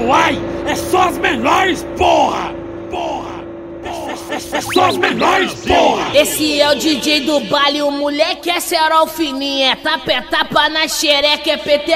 Uai, é só as menores, porra! É só as menores, porra! Esse é o DJ do baile, o moleque é cerol fininho, é tapa na xereca, é PT